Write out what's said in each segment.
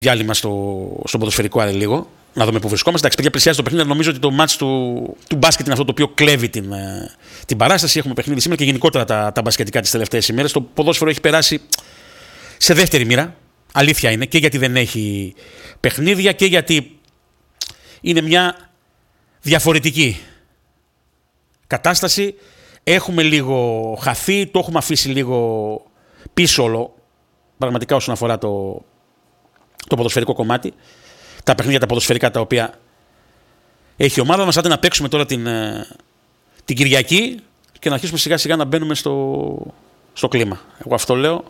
διάλειμμα στο ποδοσφαιρικό άρε λίγο. Να δούμε πού βρισκόμαστε. Εντάξει, παιδιά, πλησιάζει το παιχνίδι. Νομίζω ότι το μάτς του μπάσκετ είναι αυτό το οποίο κλέβει την παράσταση. Έχουμε παιχνίδι σήμερα και γενικότερα τα μπασκετικά τις τελευταίες ημέρες. Το ποδόσφαιρο έχει περάσει σε δεύτερη μοίρα. Αλήθεια είναι. Και γιατί δεν έχει παιχνίδια και γιατί είναι μια διαφορετική κατάσταση. Έχουμε λίγο χαθεί, το έχουμε αφήσει λίγο πίσω όλο. Πραγματικά όσον αφορά το ποδοσφαιρικό κομμάτι. Τα παιχνίδια τα ποδοσφαιρικά τα οποία έχει η ομάδα μας. Άντε να παίξουμε τώρα την Κυριακή και να αρχίσουμε σιγά σιγά να μπαίνουμε στο κλίμα. Εγώ αυτό λέω.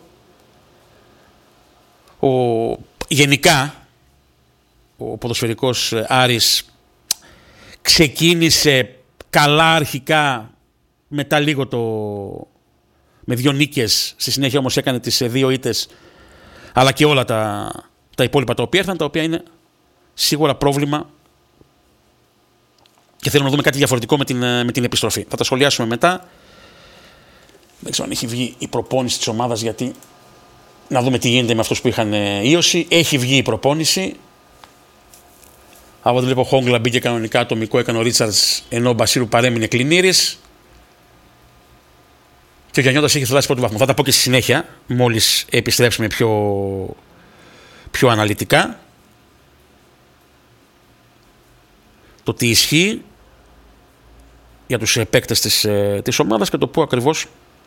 Γενικά ο ποδοσφαιρικός Άρης ξεκίνησε καλά αρχικά, μετά λίγο με 2 νίκες, στη συνέχεια όμως έκανε τις 2 ήττες, αλλά και όλα τα υπόλοιπα τα οποία έρθαν, τα οποία είναι σίγουρα πρόβλημα και θέλω να δούμε κάτι διαφορετικό με την επιστροφή. Θα τα σχολιάσουμε μετά. Δεν ξέρω αν έχει βγει η προπόνηση της ομάδας, γιατί να δούμε τι γίνεται με αυτούς που είχαν ίωση. Έχει βγει η προπόνηση. Από ό,τι βλέπω, Χόγκλα μπήκε κανονικά, ατομικό έκανε ο Ρίτσαρτς, ενώ ο Μπασίρου παρέμεινε Κλινήρης. Και ο Γιαννιώτας έχει φτάσει πρώτο βαθμό. Θα τα πω και στη συνέχεια, μόλις επιστρέψουμε πιο αναλυτικά. Το τι ισχύει για τους παίκτες της ομάδας και το πού ακριβώς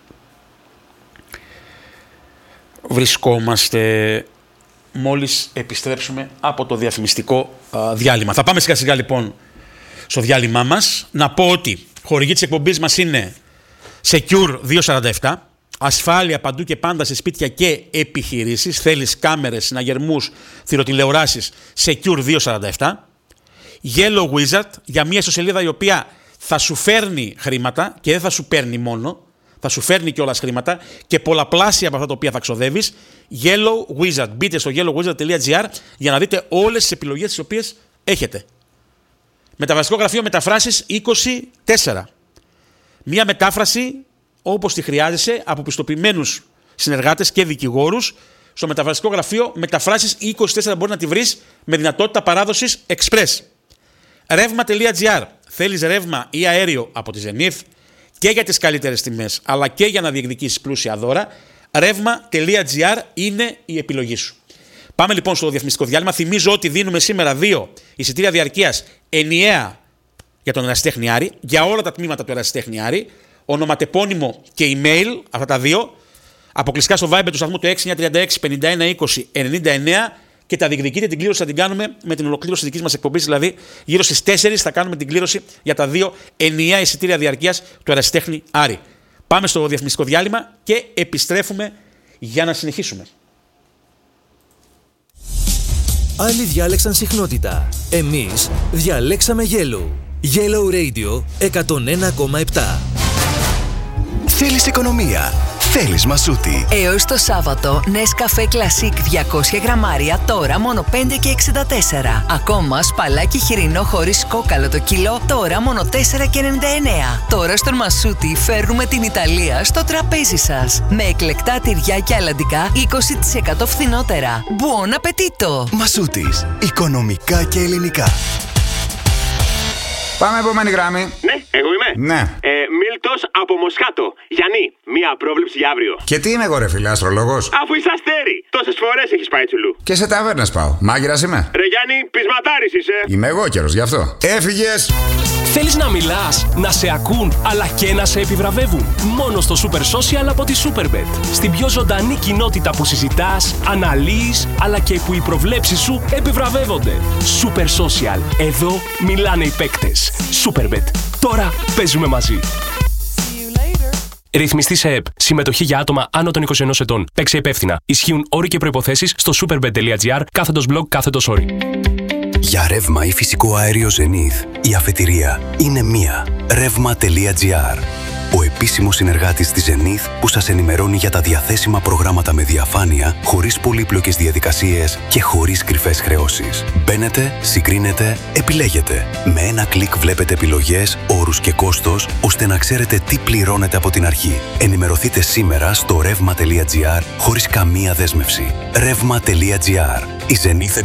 βρισκόμαστε μόλις επιστρέψουμε από το διαφημιστικό διάλειμμα. Θα πάμε σιγά σιγά λοιπόν στο διάλειμμά μας. Να πω ότι χορηγή της εκπομπής μας είναι Secure 247. Ασφάλεια παντού και πάντα σε σπίτια και επιχειρήσεις. Θέλεις κάμερες, συναγερμούς, θηροτηλεοράσεις, Secure 247. Yellow Wizard, για μια ιστοσελίδα η οποία θα σου φέρνει χρήματα και δεν θα σου παίρνει μόνο, θα σου φέρνει κιόλας χρήματα και πολλαπλάσια από αυτά τα οποία θα ξοδεύεις. Yellow Wizard. Μπείτε στο yellowwizard.gr για να δείτε όλες τις επιλογές τις οποίες έχετε. Μεταφραστικό γραφείο μεταφράσεις 24. Μια μετάφραση όπως τη χρειάζεσαι από πιστοποιημένους συνεργάτες και δικηγόρους. Στο μεταφραστικό γραφείο μεταφράσεις 24 μπορεί να τη βρεις με δυνατότητα παράδοσης express. Ρεύμα.gr. Θέλεις ρεύμα ή αέριο από τη Zenith και για τις καλύτερες τιμές, αλλά και για να διεκδικήσεις πλούσια δώρα. Ρεύμα.gr είναι η επιλογή σου. Πάμε λοιπόν στο διαφημιστικό διάλειμμα. Θυμίζω ότι δίνουμε σήμερα 2 εισιτήρια διαρκείας ενιαία για τον Ερασιτέχνη Άρη, για όλα τα τμήματα του Ερασιτέχνη Άρη, ονοματεπώνυμο και email, αυτά τα 2, αποκλειστικά στο Viber του σταθμού του 6936 51 20 99 και τα διεκδικείτε. Την κλήρωση θα την κάνουμε με την ολοκλήρωση της δικής μας εκπομπής, δηλαδή γύρω στις 4 θα κάνουμε την κλήρωση για τα 2 ενιαία εισιτήρια διαρκείας του Ερασιτέχνη Άρη. Πάμε στο διαφημιστικό διάλειμμα και επιστρέφουμε για να συνεχίσουμε. Άλλοι διάλεξαν συχνότητα. Εμείς διαλέξαμε Yellow. Yellow Radio 101,7. Θέλεις οικονομία. Θέλεις μασούτη. Έως το Σάββατο, Nescafé Classic 200 γραμμάρια τώρα μόνο 5,64. Ακόμα σπαλάκι χοιρινό χωρίς κόκαλο το κιλό τώρα μόνο 4,99. Τώρα στον Μασούτη φέρνουμε την Ιταλία στο τραπέζι σας. Με εκλεκτά τυριά και αλαντικά 20% φθηνότερα. Buon appetito! Μασούτης. Οικονομικά και ελληνικά. Πάμε επόμενη γράμμη. Ναι, εγώ είμαι. Ναι. Μίλτος από Μοσχάτο. Γιάννη, μία πρόβλεψη για αύριο. Και τι είμαι εγώ, ρε φίλε, αστρολόγος? Αφού είσαι αστέρι, τόσες φορές έχεις πάει τσουλού. Και σε ταβέρνες πάω. Μάγειρας είμαι. Ρε Γιάννη, πεισματάρης είσαι. Είμαι εγώ καιρός γι' αυτό. Έφυγες. Θέλεις να μιλάς, να σε ακούν, αλλά και να σε επιβραβεύουν? Μόνο στο Super Social από τη Superbet. Στην πιο ζωντανή κοινότητα που συζητάς, αναλύεις, αλλά και που οι προβλέψεις σου επιβραβεύονται. Super Social. Εδώ μιλάνε οι παίκτες. Superbet. Τώρα παίζουμε μαζί. Ρυθμιστή σε ΕΠ. Συμμετοχή για άτομα άνω των 21 ετών. Παίξε υπεύθυνα. Ισχύουν όροι και προϋποθέσεις στο superbet.gr/blog/όροι. Για ρεύμα ή φυσικό αέριο Zenith, η αφετηρία είναι μία. Ρεύμα.gr. Ο επίσημος συνεργάτης της Zenith που σας ενημερώνει για τα διαθέσιμα προγράμματα με διαφάνεια, χωρίς πολύπλοκες διαδικασίες και χωρίς κρυφές χρεώσεις. Μπαίνετε, συγκρίνετε, επιλέγετε. Με ένα κλικ βλέπετε επιλογές, όρους και κόστος, ώστε να ξέρετε τι πληρώνετε από την αρχή. Ενημερωθείτε σήμερα στο ρεύμα.gr χωρίς καμία δέσμευση. Ρεύμα.gr. η Zenith